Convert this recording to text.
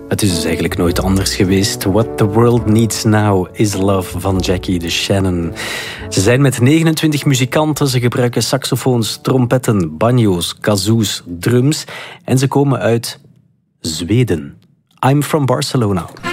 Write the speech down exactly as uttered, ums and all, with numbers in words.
Het is dus eigenlijk nooit anders geweest. What the world needs now is love van Jackie de Shannon. Ze zijn met negenentwintig muzikanten. Ze gebruiken saxofoons, trompetten, banjo's, kazoos, drums. En ze komen uit Zweden. I'm from Barcelona.